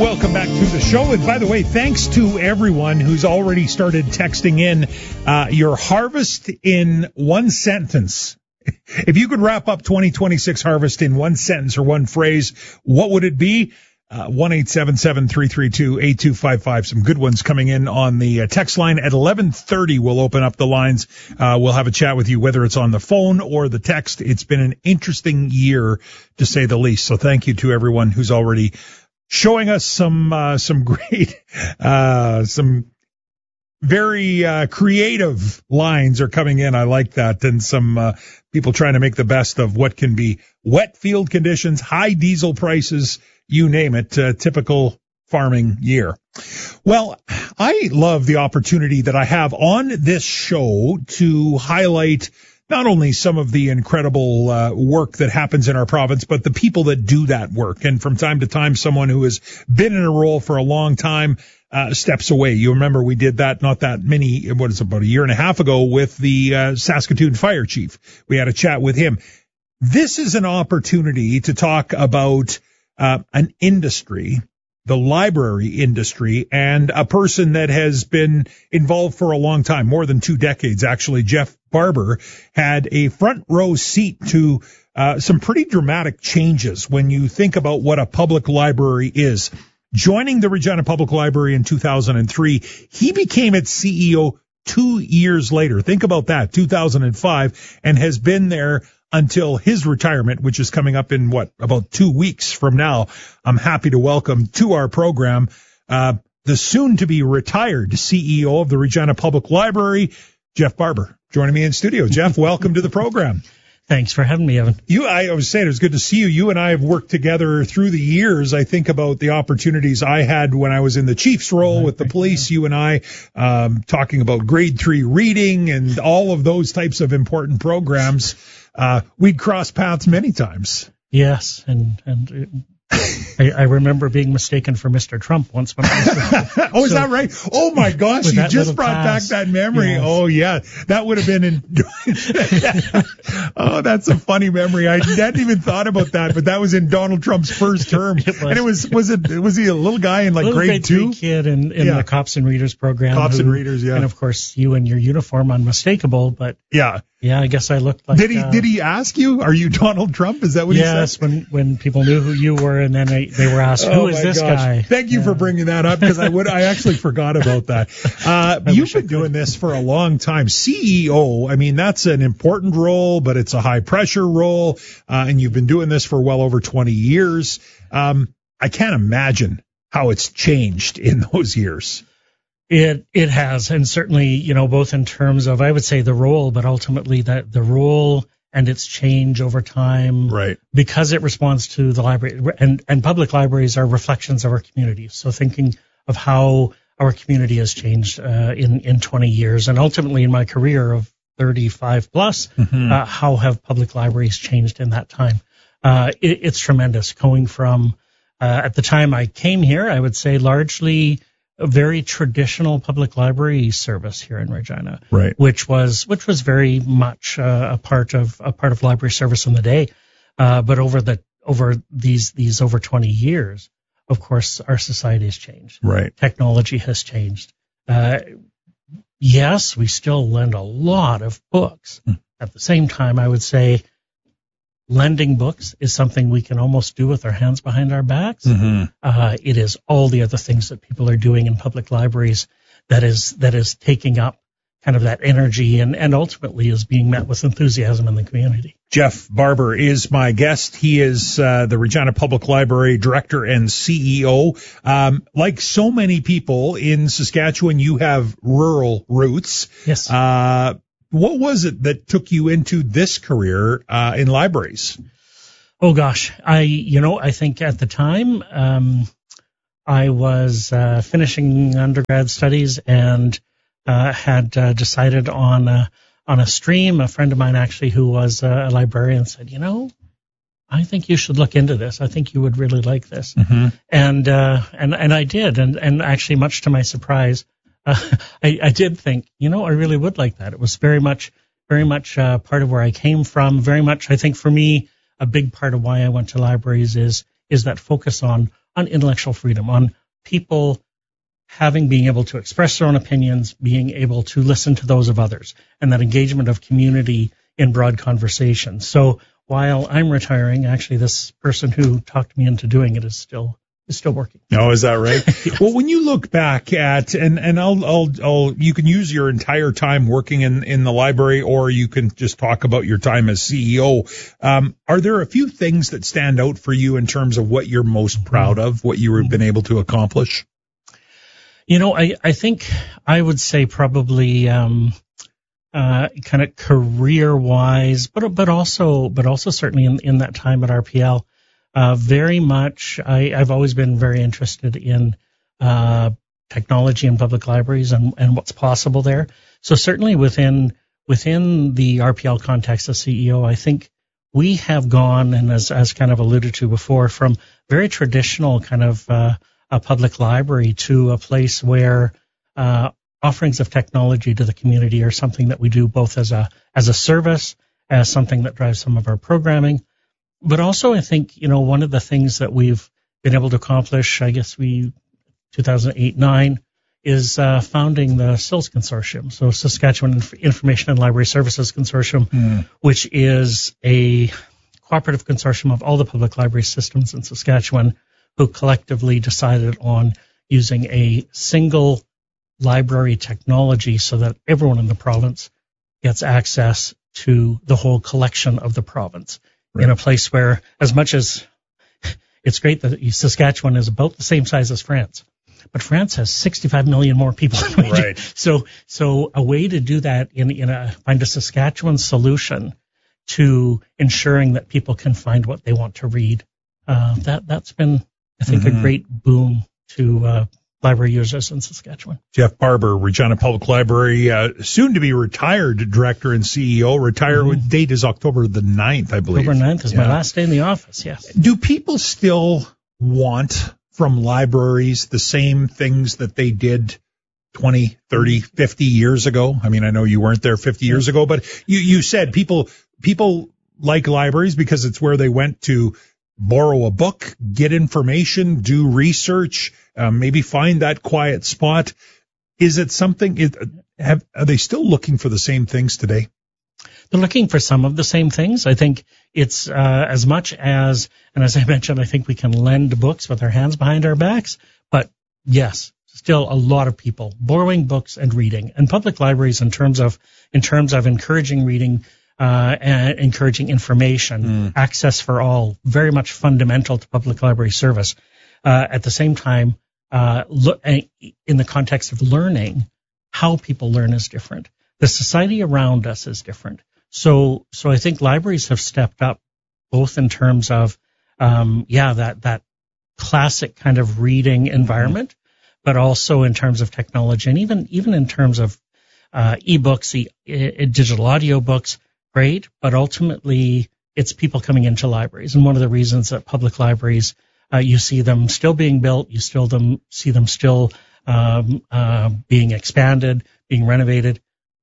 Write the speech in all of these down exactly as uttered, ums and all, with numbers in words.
welcome back to the show. And by the way, thanks to everyone who's already started texting in uh, your harvest in one sentence. If you could wrap up twenty twenty-six harvest in one sentence or one phrase, what would it be? Uh, one eight seven seven, three three two, eight two five five. Some good ones coming in on the uh, text line. At eleven thirty, we'll open up the lines. Uh, we'll have a chat with you, whether it's on the phone or the text. It's been an interesting year, to say the least. So thank you to everyone who's already showing us some uh, some great, uh, some very uh, creative lines are coming in. I like that. And some uh, people trying to make the best of what can be wet field conditions, high diesel prices, you name it, uh, typical farming year. Well, I love the opportunity that I have on this show to highlight not only some of the incredible uh, work that happens in our province, but the people that do that work. And from time to time, someone who has been in a role for a long time uh, steps away. You remember we did that not that many, what is it, about a year and a half ago with the uh, Saskatoon fire chief. We had a chat with him. This is an opportunity to talk about uh, an industry, the library industry, and a person that has been involved for a long time, more than two decades, actually. Jeff Barber had a front row seat to uh, some pretty dramatic changes when you think about what a public library is. Joining the Regina Public Library in two thousand three, he became its C E O two years later. Think about that, two thousand five, and has been there until his retirement, which is coming up in, what, about two weeks from now. I'm happy to welcome to our program uh the soon-to-be retired C E O of the Regina Public Library, Jeff Barber, joining me in studio. Jeff, welcome to the program. Thanks for having me, Evan. You, I was saying it was good to see you. You and I have worked together through the years. I think about the opportunities I had when I was in the chief's role with the police. You and I um talking about grade three reading and all of those types of important programs. Uh, we'd cross paths many times. Yes, and and I, I remember being mistaken for Mister Trump once when I was. Oh, is so, that right? Oh my gosh, you just brought pass. back that memory. Yes. Oh yeah, that would have been in. Oh, that's a funny memory. I hadn't even thought about that, but that was in Donald Trump's first term, it and it was was it was he a little guy in like little grade, grade two? Kid in, in yeah. the Cops and Readers program. Cops who, and Readers, yeah. And of course, you and your uniform unmistakable, but yeah. Yeah, I guess I looked like. Did he? Uh, did he ask you? Are you Donald Trump? Is that what yes, he said? Yes, when when people knew who you were, and then they, they were asked, "Who oh is this gosh. guy?" Thank you yeah. for bringing that up, because I would I actually forgot about that. Uh, you've been doing this for a long time. C E O. I mean, that's an important role, but it's a high pressure role, uh, and you've been doing this for well over twenty years. Um, I can't imagine how it's changed in those years. It it has, and certainly, you know, both in terms of, I would say, the role, but ultimately that the role and its change over time, right? Because it responds to the library, and and public libraries are reflections of our community. So thinking of how our community has changed uh, in in twenty years, and ultimately in my career of thirty-five plus, mm-hmm. uh, how have public libraries changed in that time? Uh, it, it's tremendous. Going from uh, at the time I came here, I would say largely a very traditional public library service here in Regina, right? Which was which was very much uh, a part of a part of library service in the day, uh, but over the over these these over twenty years, of course, our society has changed. Right, technology has changed. Uh, yes, we still lend a lot of books. Mm. At the same time, I would say lending books is something we can almost do with our hands behind our backs. Mm-hmm. Uh, it is all the other things that people are doing in public libraries that is that is taking up kind of that energy and, and ultimately is being met with enthusiasm in the community. Jeff Barber is my guest. He is uh, the Regina Public Library Director and C E O. Um, like so many people in Saskatchewan, you have rural roots. Yes. Uh, What was it that took you into this career uh, in libraries? Oh, gosh. I, you know, I think at the time um, I was uh, finishing undergrad studies and uh, had uh, decided on a, on a stream. A friend of mine actually who was a librarian said, you know, I think you should look into this. I think you would really like this. Mm-hmm. And, uh, and, and I did. And, and actually, much to my surprise, Uh, I, I did think, you know, I really would like that. It was very much, very much uh, part of where I came from. Very much, I think, for me, a big part of why I went to libraries is is that focus on on intellectual freedom, on people having, being able to express their own opinions, being able to listen to those of others, and that engagement of community in broad conversation. So while I'm retiring, actually this person who talked me into doing it is still is still working. Oh, is that right? Yes. Well, when you look back at, and, and I'll, I'll, I'll, you can use your entire time working in, in the library, or you can just talk about your time as C E O. Um, are there a few things that stand out for you in terms of what you're most proud of, what you have been able to accomplish? You know, I, I think I would say probably, um, uh, kind of career wise, but, but also, but also certainly in, in that time at R P L. Uh, very much, I, I've always been very interested in uh, technology and public libraries and, and what's possible there. So certainly within within the R P L context as C E O, I think we have gone, and as as kind of alluded to before, from very traditional kind of uh, a public library to a place where uh, offerings of technology to the community are something that we do both as a as a service, as something that drives some of our programming. But also, I think, you know, one of the things that we've been able to accomplish, I guess we, two thousand eight nine, is uh, founding the S I L S Consortium, so Saskatchewan Inf- Information and Library Services Consortium, mm. which is a cooperative consortium of all the public library systems in Saskatchewan who collectively decided on using a single library technology so that everyone in the province gets access to the whole collection of the province. Right. In a place where, as much as it's great that Saskatchewan is about the same size as France, but France has sixty-five million more people than we right. do. So, so a way to do that in, in a, find a Saskatchewan solution to ensuring that people can find what they want to read. Uh, that, that's been, I think, mm-hmm. a great boom to, uh, library users in Saskatchewan. Jeff Barber, Regina Public Library, uh, soon to be retired director and C E O. Retire mm-hmm. date is October the ninth, I believe. October ninth is yeah. my last day in the office, yes. Do people still want from libraries the same things that they did twenty, thirty, fifty years ago? I mean, I know you weren't there fifty years ago, but you, you said people, people like libraries because it's where they went to borrow a book, get information, do research, um, maybe find that quiet spot. Is it something, it, have, are they still looking for the same things today? They're looking for some of the same things. I think it's uh, as much as, and as I mentioned, I think we can lend books with our hands behind our backs. But yes, still a lot of people borrowing books and reading. And public libraries, in terms of in terms of encouraging reading, uh, and encouraging information, mm. access for all, very much fundamental to public library service. Uh, at the same time, uh, look, in the context of learning, how people learn is different. The society around us is different. So, so I think libraries have stepped up both in terms of, um, yeah, that, that classic kind of reading environment, mm-hmm. but also in terms of technology and even, even in terms of, uh, ebooks, e- e- digital audio books, great. But ultimately it's people coming into libraries. And one of the reasons that public libraries, uh, you see them still being built, you still them, see them still, um, uh, being expanded, being renovated.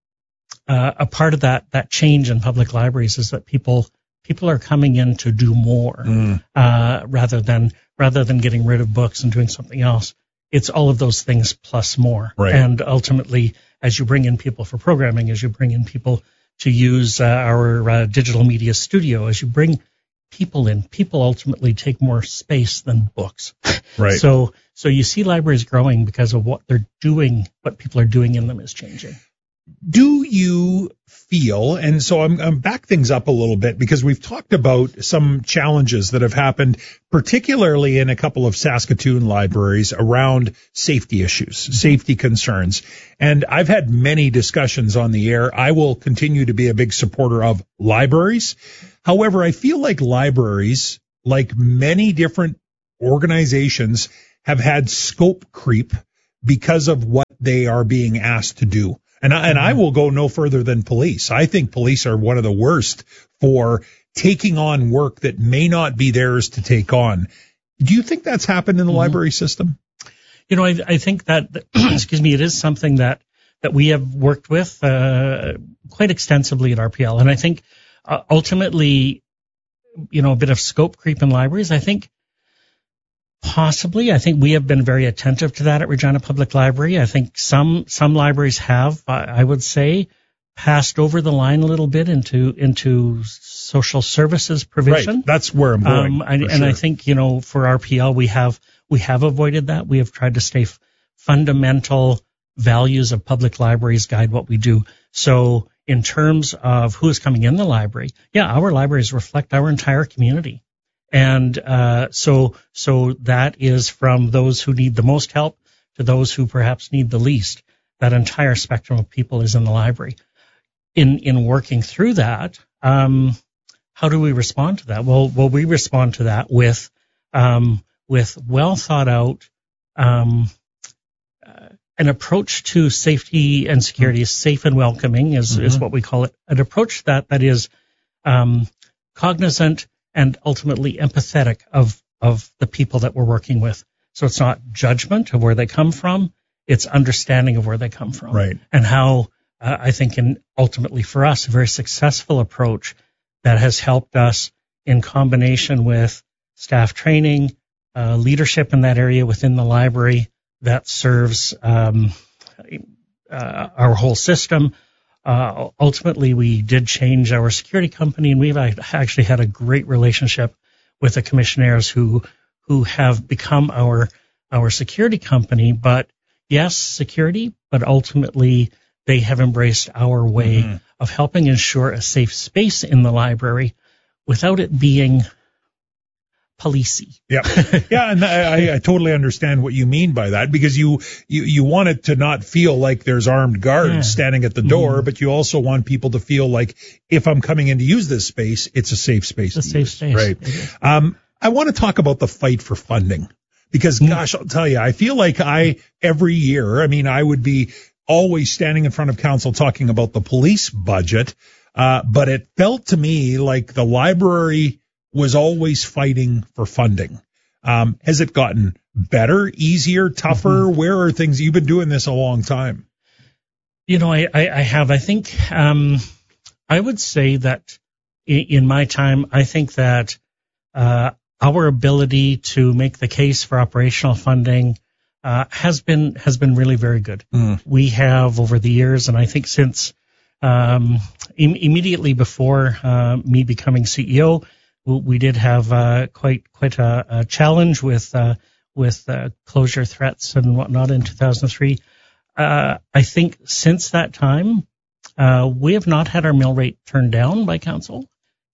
Uh, a part of that, that change in public libraries is that people, people are coming in to do more, mm. uh, rather than, rather than getting rid of books and doing something else. It's all of those things plus more. Right. And ultimately, as you bring in people for programming, as you bring in people to use uh, our uh, digital media studio, as you bring people in, people ultimately take more space than books. Right. So, so you see libraries growing because of what they're doing, what people are doing in them is changing. Do you feel, and so I'm, I'm back things up a little bit because we've talked about some challenges that have happened, particularly in a couple of Saskatoon libraries around safety issues, safety concerns. And I've had many discussions on the air. I will continue to be a big supporter of libraries. However, I feel like libraries, like many different organizations, have had scope creep because of what they are being asked to do. And I, and I will go no further than police. I think police are one of the worst for taking on work that may not be theirs to take on. Do you think that's happened in the mm-hmm. library system? You know, I, I think that, excuse me, it is something that, that we have worked with uh, quite extensively at R P L. And I think uh, ultimately, you know, a bit of scope creep in libraries. I think Possibly. I think we have been very attentive to that at Regina Public Library. I think some some libraries have, I would say, passed over the line a little bit into into social services provision. Right. That's where I'm going. Um, and, and sure. I think, you know, for R P L, we have we have avoided that. We have tried to stay f- fundamental values of public libraries guide what we do. So in terms of who is coming in the library, yeah, our libraries reflect our entire community. And uh, so so that is from those who need the most help to those who perhaps need the least. That entire spectrum of people is in the library. In in working through that, um, how do we respond to that? Well, well, we respond to that with um, with well thought out um, uh, an approach to safety and security. Mm-hmm. Safe and welcoming is mm-hmm. is what we call it. An approach that that is um, cognizant and ultimately empathetic of of the people that we're working with. So it's not judgment of where they come from; it's understanding of where they come from, right? And how uh, I think, in ultimately for us, a very successful approach that has helped us in combination with staff training, uh, leadership in that area within the library that serves um, uh, our whole system. Uh, ultimately, we did change our security company, and we've actually had a great relationship with the commissionaires who who have become our our security company. But yes, security, but ultimately they have embraced our way mm-hmm. of helping ensure a safe space in the library without it being policey. Yeah, yeah, and I, I totally understand what you mean by that, because you you, you want it to not feel like there's armed guards yeah. standing at the door, mm-hmm. but you also want people to feel like if I'm coming in to use this space, it's a safe space. It's a safe use, space, right? Um, I want to talk about the fight for funding, because mm-hmm. gosh, I'll tell you, I feel like I every year, I mean, I would be always standing in front of council talking about the police budget, uh, but it felt to me like the library was always fighting for funding. Um, has it gotten better, easier, tougher? Mm-hmm. Where are things? You've been doing this a long time. You know, I, I, I have. I think um, I would say that in, in my time, I think that uh, our ability to make the case for operational funding uh, has been has been really very good. Mm. We have over the years, and I think since um, im- immediately before uh, me becoming C E O, we did have uh, quite quite a, a challenge with uh, with uh, closure threats and whatnot in two thousand three. Uh, I think since that time, uh, we have not had our mill rate turned down by council.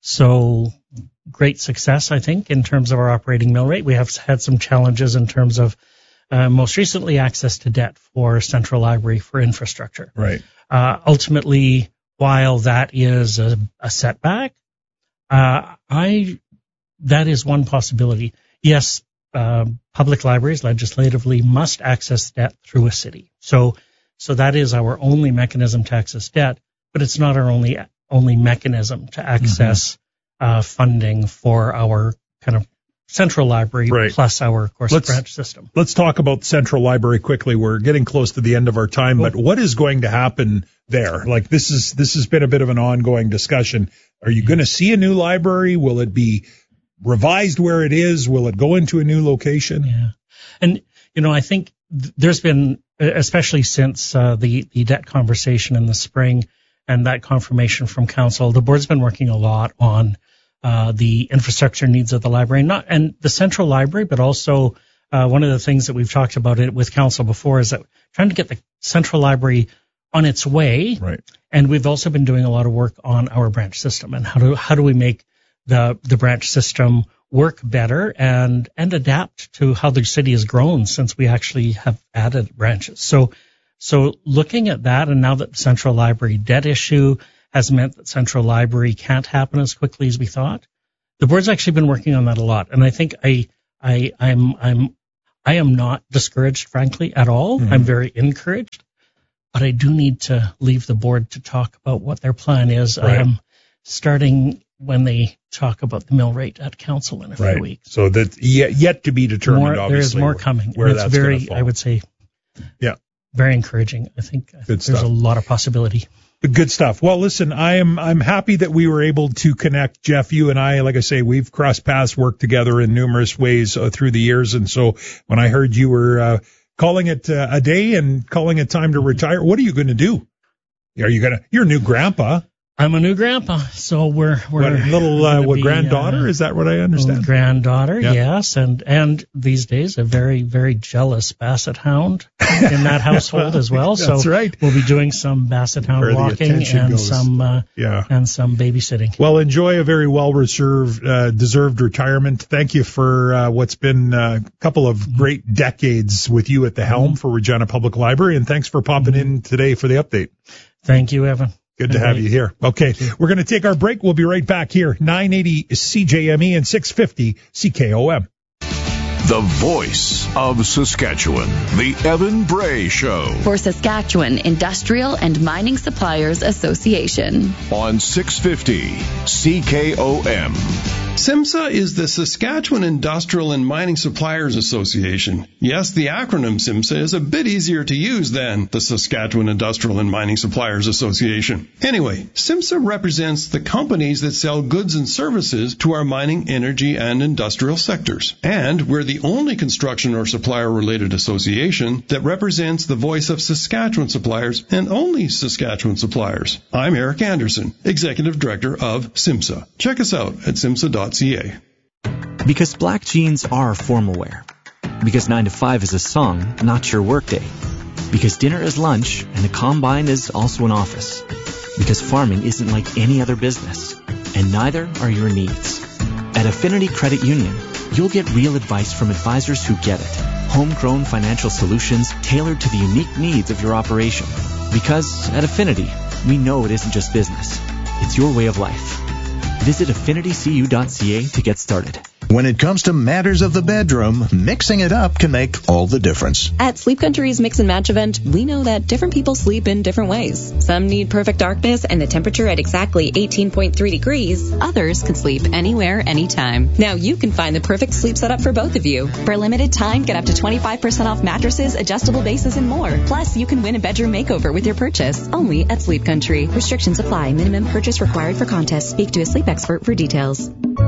So great success, I think, in terms of our operating mill rate. We have had some challenges in terms of uh, most recently access to debt for Central Library for infrastructure. Right. Uh, ultimately, while that is a, a setback, Uh, I, that is one possibility. Yes, uh, public libraries legislatively must access debt through a city. So, so that is our only mechanism to access debt, but it's not our only, only mechanism to access, mm-hmm. uh, funding for our kind of central library right. plus our, of course, let's, branch system. Let's talk about Central Library quickly. We're getting close to the end of our time, cool. but what is going to happen there? Like this is, this has been a bit of an ongoing discussion. Are you going to see a new library? Will it be revised where it is? Will it go into a new location? Yeah. And, you know, I think th- there's been, especially since uh, the, the debt conversation in the spring and that confirmation from council, the board's been working a lot on uh, the infrastructure needs of the library, not and the central library, but also uh, one of the things that we've talked about it with council before is that trying to get the central library on its way. Right. And we've also been doing a lot of work on our branch system and how do how do we make the the branch system work better and and adapt to how the city has grown since we actually have added branches. So so looking at that, and now that the Central Library debt issue has meant that Central Library can't happen as quickly as we thought, the board's actually been working on that a lot. And I think I I I'm I'm I am not discouraged, frankly, at all. Mm-hmm. I'm very encouraged. But I do need to leave the board to talk about what their plan is. Right. I am starting when they talk about the mill rate at council in a right. few weeks. So that's yet, yet to be determined, more, obviously. There is more coming. Where and it's that's very, fall. I would say, yeah, very encouraging. I think, I think there's stuff. a lot of possibility. Good stuff. Well, listen, I am I'm happy that we were able to connect, Jeff. You and I, like I say, we've crossed paths, worked together in numerous ways uh, through the years. And so when I heard you were uh, calling it uh, a day and calling it time to retire, what are you going to do? Are you going to? You're a new grandpa. I'm a new grandpa, so we're we're what, little uh, what be, granddaughter? Uh, Is that what I understand? Granddaughter, yeah. yes, and and these days a very very jealous basset hound in that household as well. That's so right. We'll be doing some basset hound Where the walking attention and goes. some uh, Yeah. and some babysitting. Well, enjoy a very well reserved, uh, deserved retirement. Thank you for uh, what's been a couple of great decades with you at the helm for Regina Public Library, and thanks for popping in today for the update. Thank you, Evan. Good to have you here. Okay, we're going to take our break. We'll be right back here, nine eighty C J M E and six fifty C K O M. The voice of Saskatchewan, the Evan Bray Show. For Saskatchewan Industrial and Mining Suppliers Association. On six fifty C K O M. SIMSA is the Saskatchewan Industrial and Mining Suppliers Association. Yes, the acronym SIMSA is a bit easier to use than the Saskatchewan Industrial and Mining Suppliers Association. Anyway, SIMSA represents the companies that sell goods and services to our mining, energy, and industrial sectors. And we're the only construction or supplier-related association that represents the voice of Saskatchewan suppliers and only Saskatchewan suppliers. I'm Eric Anderson, Executive Director of SIMSA. Check us out at simsa dot c a. Because black jeans are formal wear. Because nine to five is a song, not your workday. Because dinner is lunch and the combine is also an office. Because farming isn't like any other business. And neither are your needs. At Affinity Credit Union, you'll get real advice from advisors who get it. Homegrown financial solutions tailored to the unique needs of your operation. Because at Affinity, we know it isn't just business. It's your way of life. Visit affinity c u dot c a to get started. When it comes to matters of the bedroom, mixing it up can make all the difference. At Sleep Country's Mix and Match event, we know that different people sleep in different ways. Some need perfect darkness and the temperature at exactly eighteen point three degrees. Others can sleep anywhere, anytime. Now you can find the perfect sleep setup for both of you. For a limited time, get up to twenty-five percent off mattresses, adjustable bases, and more. Plus, you can win a bedroom makeover with your purchase. Only at Sleep Country. Restrictions apply. Minimum purchase required for contest. Speak to a sleep expert for details.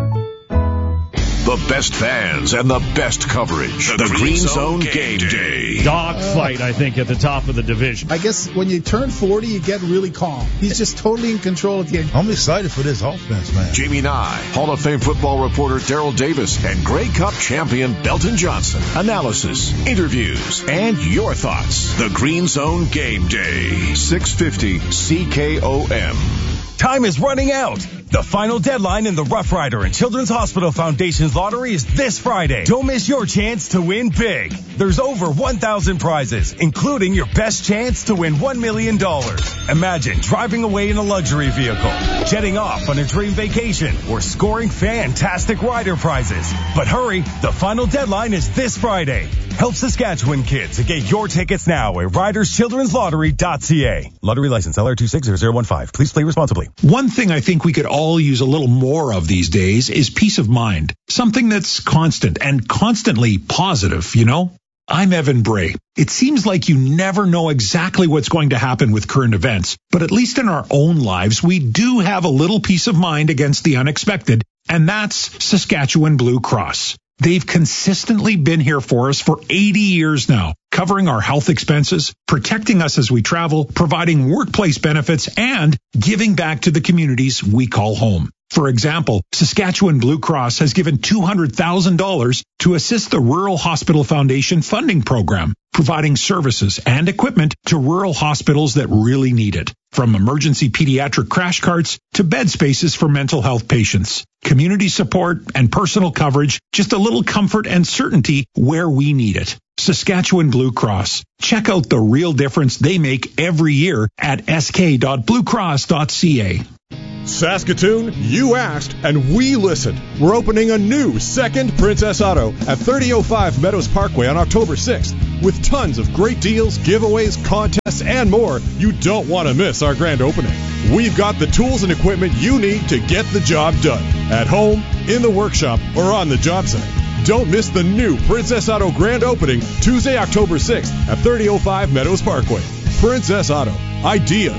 The best fans and the best coverage. The, the Green, Green Zone, Zone Game Day. Day. Dogfight, I think, at the top of the division. I guess when you turn forty, you get really calm. He's just totally in control of the game. I'm excited for this offense, man. Jamie Nye, Hall of Fame football reporter Daryl Davis, and Grey Cup champion Belton Johnson. Analysis, interviews, and your thoughts. The Green Zone Game Day. six fifty C K O M. Time is running out. The final deadline in the Rough Rider and Children's Hospital Foundation's lottery is this Friday. Don't miss your chance to win big. There's over one thousand prizes, including your best chance to win one million dollars. Imagine driving away in a luxury vehicle, jetting off on a dream vacation, or scoring fantastic rider prizes. But hurry, the final deadline is this Friday. Help Saskatchewan kids to get your tickets now at riders children's lottery dot c a. Lottery license L R two six zero zero one five. Please play responsibly. One thing I think we could all use a little more of these days is peace of mind. Something that's constant and constantly positive, you know? I'm Evan Bray. It seems like you never know exactly what's going to happen with current events, but at least in our own lives, we do have a little peace of mind against the unexpected, and that's Saskatchewan Blue Cross. They've consistently been here for us for eighty years now, covering our health expenses, protecting us as we travel, providing workplace benefits, and giving back to the communities we call home. For example, Saskatchewan Blue Cross has given two hundred thousand dollars to assist the Rural Hospital Foundation funding program, providing services and equipment to rural hospitals that really need it, from emergency pediatric crash carts to bed spaces for mental health patients. Community support and personal coverage, just a little comfort and certainty where we need it. Saskatchewan Blue Cross. Check out the real difference they make every year at s k dot blue cross dot c a. Saskatoon, you asked and we listened. We're opening a new second Princess Auto at thirty oh five Meadows Parkway on October sixth with tons of great deals, giveaways, contests, and more. You don't want to miss our grand opening. We've got the tools and equipment you need to get the job done at home, in the workshop, or on the job site. Don't miss the new Princess Auto grand opening Tuesday, October sixth at thirty oh five Meadows Parkway. Princess Auto. Ideas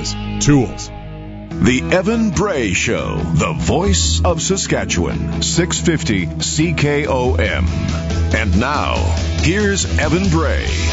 tools. The Evan Bray Show, the voice of Saskatchewan, six fifty C K O M. And now, here's Evan Bray.